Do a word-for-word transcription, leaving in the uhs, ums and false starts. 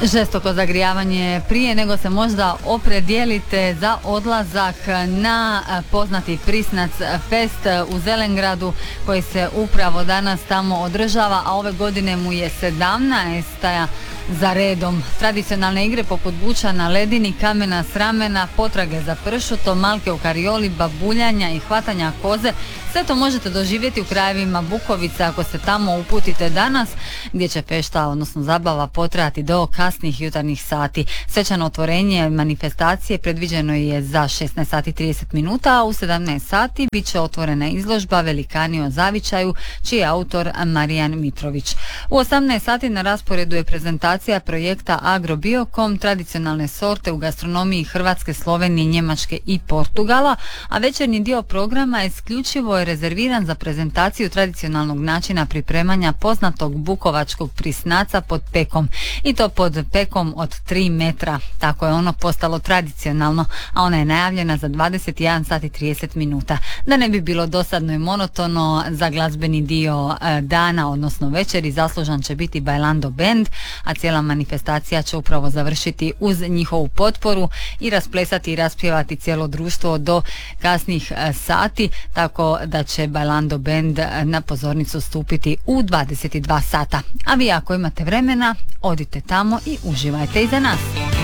Žestoko zagrijavanje prije nego se možda opredijelite za odlazak na poznati Prisnac fest u Zelengradu koji se upravo danas tamo održava, a ove godine mu je sedamnaesta za redom. Tradicionalne igre poput buća na ledini, kamena s ramena, potrage za pršutom, malke u karijoli, babuljanja i hvatanja koze, sve to možete doživjeti u krajevima Bukovice ako se tamo uputite danas, gdje će fešta, odnosno zabava, potrajati do kasnih jutarnjih sati. Svečano otvorenje manifestacije predviđeno je za šesnaest sati i trideset minuta, a u sedamnaest sati bit će otvorena izložba Velikani o zavičaju, čiji je autor Marijan Mitrović. U osamnaest sati na rasporedu je prezentacija projekta Agrobiokom, tradicionalne sorte u gastronomiji Hrvatske, Slovenije, Njemačke i Portugala, a večernji dio programa isključivo je rezerviran za prezentaciju tradicionalnog načina pripremanja poznatog bukovačkog prisnaca pod pekom, i to pod pekom od tri metra. Tako je ono postalo tradicionalno, a ona je najavljena za dvadeset jedan sat i trideset minuta. Da ne bi bilo dosadno i monotono, za glazbeni dio e, dana, odnosno večeri, zaslužan će biti Bailando Band, a cijela manifestacija će upravo završiti uz njihovu potporu i rasplesati i raspjevati cijelo društvo do kasnih e, sati, tako da će Bailando Band na pozornicu stupiti u dvadeset dva sata. A vi ako imate vremena, odite tamo i uživajte iza nas.